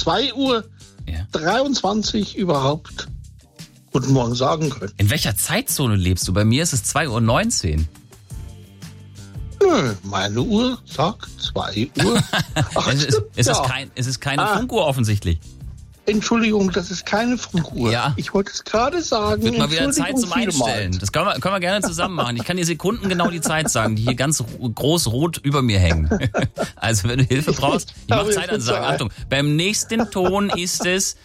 2:23 Uhr überhaupt Guten Morgen sagen können. In welcher Zeitzone lebst du? Bei mir ist es 2:19 Uhr. Nö, meine Uhr sagt 2 Uhr. Ach, es ist keine Funkuhr offensichtlich. Entschuldigung, das ist keine Funkuhr. Ja. Ich wollte es gerade sagen. Wird mal wieder Zeit zum Einstellen. Das können wir gerne zusammen machen. Ich kann dir sekundengenau die Zeit sagen, die hier ganz groß rot über mir hängen. Also wenn du Hilfe brauchst, ich mache Zeitansagen. Achtung, beim nächsten Ton ist es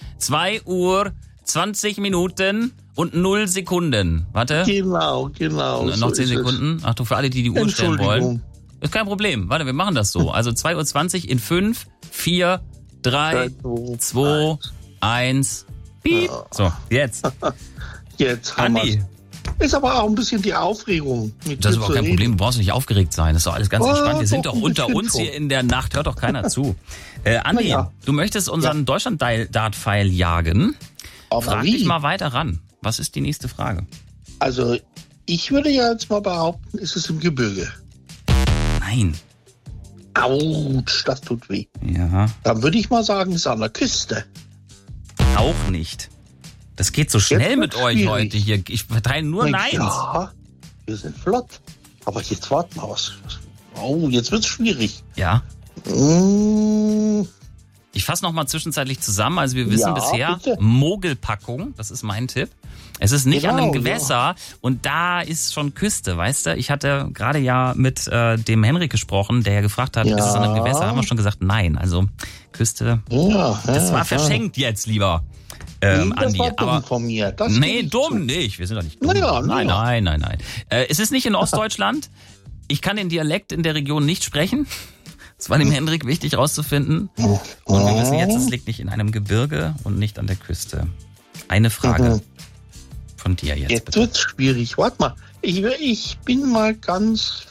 2:20 und 0 Sekunden. Warte. Genau. Noch 10 Sekunden. Achtung, für alle, die Uhr stellen wollen. Ist kein Problem. Warte, wir machen das so. Also 2:20 in 5, 4, 3, 2, 1, piep. So, jetzt. Jetzt haben Andi. wir's. Ist aber auch ein bisschen die Aufregung. Das ist überhaupt kein Problem. Du brauchst nicht aufgeregt sein. Das ist doch alles ganz entspannt. Wir sind doch ein unter bisschen uns schon. hier in der Nacht. Hört doch keiner zu. Andi, Ja. du möchtest unseren Deutschland-Dart-Pfeil jagen. Aber Frag wie? dich mal weiter ran. Was ist die nächste Frage? Also, ich würde ja jetzt mal behaupten, ist es im Gebirge. Nein. Autsch, das tut weh. Ja, Dann würde ich mal sagen, es ist an der Küste. auch nicht. Das geht so schnell mit wird's euch schwierig. heute hier. Ich verteile nur Neins. Ja, wir sind flott. Aber jetzt warten wir was. Oh, jetzt wird's schwierig. Ja. Mmh, Ich fasse nochmal zwischenzeitlich zusammen. Also wir wissen Ja, bisher, bitte. Mogelpackung, das ist mein Tipp. Es ist nicht an einem Genau, Gewässer und da ist schon Küste, weißt du? Ich hatte gerade ja mit dem Henrik gesprochen, der ja gefragt hat, Ja. ist es an einem Gewässer? Haben wir schon gesagt, nein. Also Küste, das war verschenkt jetzt, lieber Das Andi. war dumm Aber von mir. Das nee, gebe ich dumm zu. nicht. Wir sind doch nicht dumm. Naja, Nein. Es ist nicht in Ostdeutschland. Ich kann den Dialekt in der Region nicht sprechen. Das war dem Henrik wichtig rauszufinden. Und wir wissen jetzt, es liegt nicht in einem Gebirge und nicht an der Küste. Eine Frage von dir jetzt, Jetzt bitte. wird's schwierig. Warte mal. Ich bin mal ganz...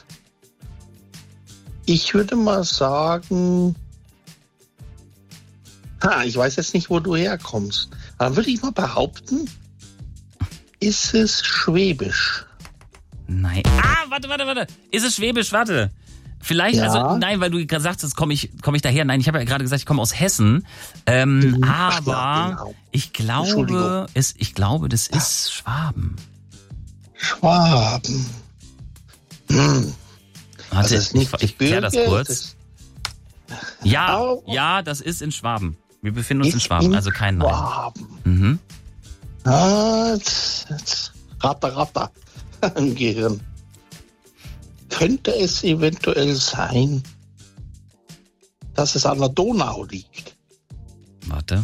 Ich würde mal sagen... Ich weiß jetzt nicht, wo du herkommst. Dann würde ich mal behaupten, ist es Schwäbisch? Nein. Warte. Ist es Schwäbisch? Warte. Vielleicht, Ja. also nein, weil du gerade sagst, komme ich daher. Nein, ich habe ja gerade gesagt, ich komme aus Hessen. Aber genau. ich glaube, das ist Schwaben. Schwaben. Warte, ist nicht ich kläre das Gebirge, kurz. Ja, Au. ja, das ist in Schwaben. Wir befinden uns in Ist Schwaben, also kein Nein. Schwaben. Mhm. Jetzt. Ratter im Gehirn. Könnte es eventuell sein, dass es an der Donau liegt? Warte.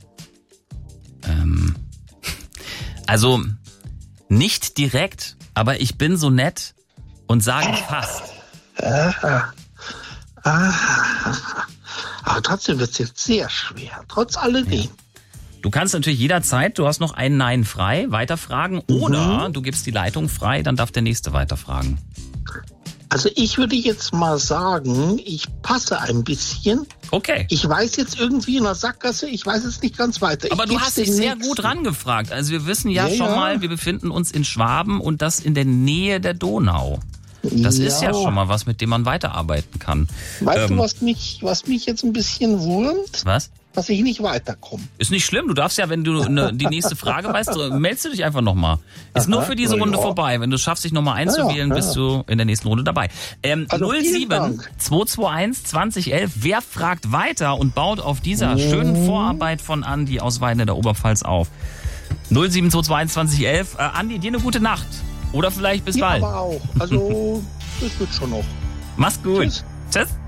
Also nicht direkt, aber ich bin so nett und sage fast. Aber trotzdem wird es jetzt sehr schwer, trotz alledem. Du kannst natürlich jederzeit, du hast noch ein Nein frei, weiterfragen oder du gibst die Leitung frei, dann darf der Nächste weiterfragen. Also ich würde jetzt mal sagen, ich passe ein bisschen. Okay. Ich weiß jetzt irgendwie in der Sackgasse, ich weiß jetzt nicht ganz weiter. Aber Ich du geb's hast dich den sehr Nächsten. gut rangefragt. Also wir wissen ja Ja, schon ja. mal, wir befinden uns in Schwaben und das in der Nähe der Donau. Das ist ja schon mal was, mit dem man weiterarbeiten kann. Weißt du, was mich jetzt ein bisschen wurmt? Was? Dass ich nicht weiterkomme. Ist nicht schlimm. Du darfst ja, wenn du die nächste Frage weißt, meldest du dich einfach nochmal. Ist nur für diese Runde vorbei. Wenn du schaffst, dich nochmal einzuwählen, bist du in der nächsten Runde dabei. Also vielen 07 Dank. 221 2011. Wer fragt weiter und baut auf dieser schönen Vorarbeit von Andi aus Weiden in der Oberpfalz auf? 07 221 2011. Andi, dir eine gute Nacht. Oder vielleicht bis Ja, bald. aber auch. Also, das wird schon noch. Mach's gut. Tschüss. Tschüss.